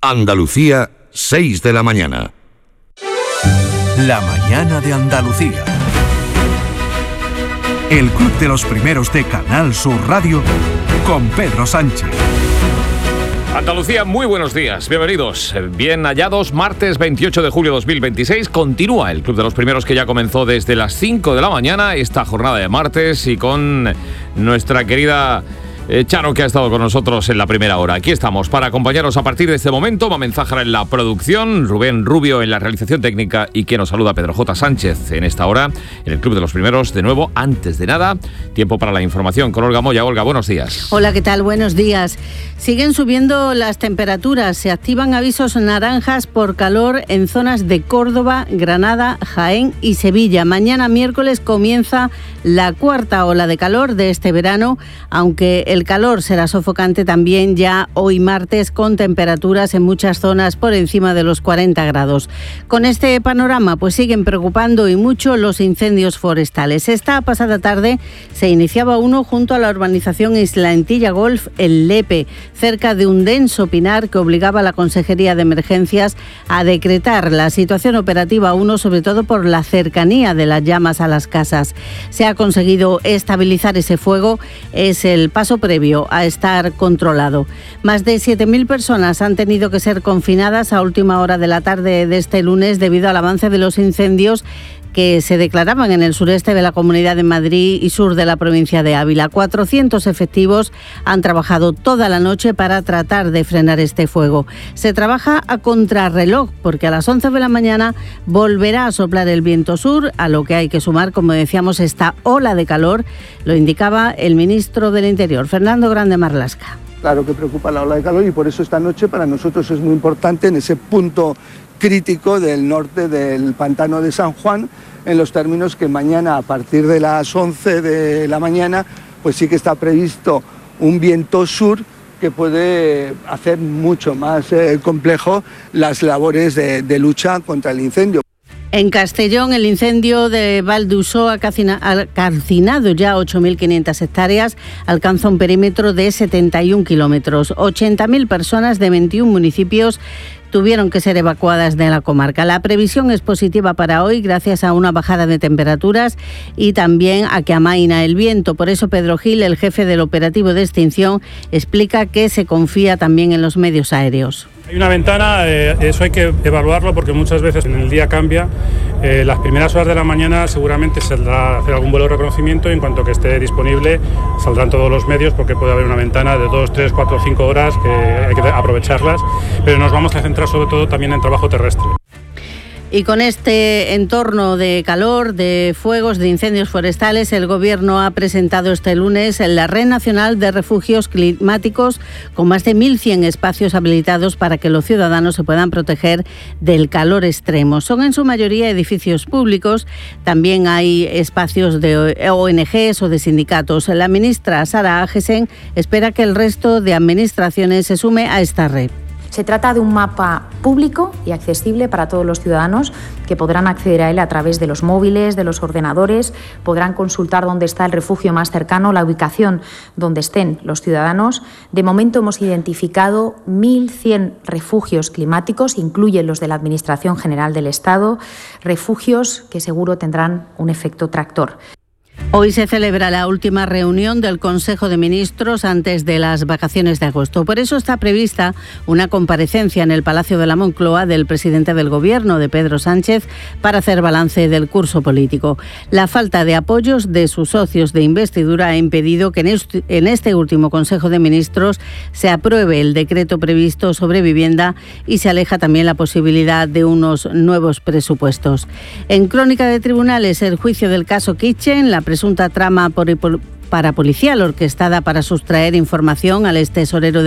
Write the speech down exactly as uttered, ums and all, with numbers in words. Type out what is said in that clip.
Andalucía, seis de la mañana. La mañana de Andalucía. El Club de los Primeros de Canal Sur Radio con Pedro Sánchez. Andalucía, muy buenos días, bienvenidos, bien hallados. Martes veintiocho de julio de dos mil veintiséis, continúa el Club de los Primeros que ya comenzó desde las cinco de la mañana, esta jornada de martes, y con nuestra querida Eh, Charo, que ha estado con nosotros en la primera hora. Aquí estamos para acompañaros a partir de este momento. Mamen Zájara en la producción, Rubén Rubio en la realización técnica y quien nos saluda, Pedro J. Sánchez, en esta hora en el Club de los Primeros. De nuevo, antes de nada, tiempo para la información con Olga Moya. Olga, buenos días. Hola, ¿qué tal? Buenos días. Siguen subiendo las temperaturas. Se activan avisos naranjas por calor en zonas de Córdoba, Granada, Jaén y Sevilla. Mañana miércoles comienza la cuarta ola de calor de este verano, aunque el calor será sofocante también ya hoy martes, con temperaturas en muchas zonas por encima de los cuarenta grados. Con este panorama, pues siguen preocupando y mucho los incendios forestales. Esta pasada tarde se iniciaba uno junto a la urbanización Isla Antilla Golf, el Lepe, cerca de un denso pinar que obligaba a la Consejería de Emergencias a decretar la situación operativa uno, sobre todo por la cercanía de las llamas a las casas. Se ha conseguido estabilizar ese fuego, es el paso previo a estar controlado. Más de siete mil personas han tenido que ser confinadas a última hora de la tarde de este lunes debido al avance de los incendios que se declaraban en el sureste de la Comunidad de Madrid y sur de la provincia de Ávila. cuatrocientos efectivos han trabajado toda la noche para tratar de frenar este fuego. Se trabaja a contrarreloj porque a las once de la mañana volverá a soplar el viento sur, a lo que hay que sumar, como decíamos, esta ola de calor. Lo indicaba el ministro del Interior, Fernando Grande Marlaska. Claro que preocupa la ola de calor y por eso esta noche para nosotros es muy importante en ese punto crítico del norte del pantano de San Juan, en los términos que mañana a partir de las once de la mañana pues sí que está previsto un viento sur que puede hacer mucho más eh, complejo las labores de, de lucha contra el incendio. En Castellón, el incendio de Valdusó ha calcinado ya ocho mil quinientas hectáreas, alcanza un perímetro de setenta y un kilómetros. ochenta mil personas de veintiún municipios tuvieron que ser evacuadas de la comarca. La previsión es positiva para hoy gracias a una bajada de temperaturas y también a que amaina el viento. Por eso Pedro Gil, el jefe del operativo de extinción, explica que se confía también en los medios aéreos. Hay una ventana, eh, eso hay que evaluarlo porque muchas veces en el día cambia. Eh, las primeras horas de la mañana seguramente saldrá a hacer algún vuelo de reconocimiento y en cuanto que esté disponible saldrán todos los medios porque puede haber una ventana de dos, tres, cuatro, cinco horas que hay que aprovecharlas, pero nos vamos a centrar sobre todo también en trabajo terrestre. Y con este entorno de calor, de fuegos, de incendios forestales, el Gobierno ha presentado este lunes la Red Nacional de Refugios Climáticos, con más de mil cien espacios habilitados para que los ciudadanos se puedan proteger del calor extremo. Son en su mayoría edificios públicos, también hay espacios de O N Ges o de sindicatos. La ministra Sara Agesen espera que el resto de administraciones se sume a esta red. Se trata de un mapa público y accesible para todos los ciudadanos que podrán acceder a él a través de los móviles, de los ordenadores, podrán consultar dónde está el refugio más cercano, la ubicación donde estén los ciudadanos. De momento hemos identificado mil cien refugios climáticos, incluyen los de la Administración General del Estado, refugios que seguro tendrán un efecto tractor. Hoy se celebra la última reunión del Consejo de Ministros antes de las vacaciones de agosto. Por eso está prevista una comparecencia en el Palacio de la Moncloa del presidente del Gobierno, de Pedro Sánchez, para hacer balance del curso político. La falta de apoyos de sus socios de investidura ha impedido que en este último Consejo de Ministros se apruebe el decreto previsto sobre vivienda y se aleja también la posibilidad de unos nuevos presupuestos. En Crónica de Tribunales, el juicio del caso Kitchen, la presunta trama por, por, parapolicial orquestada para sustraer información al extesorero de